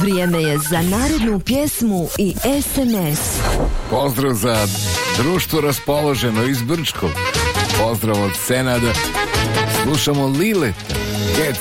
Vrijeme je za narednu pjesmu i SMS. Pozdrav za društvo raspoloženo iz Brčkog. Pozdrav od Senada. Slušamo Lileta, Get